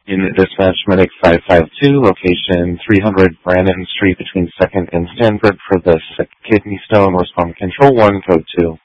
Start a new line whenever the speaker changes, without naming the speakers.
In dispatch medic 552, location 300 Brannan Street between 2nd and Stanford for the sick kidney stone. Respond control 1, code 2.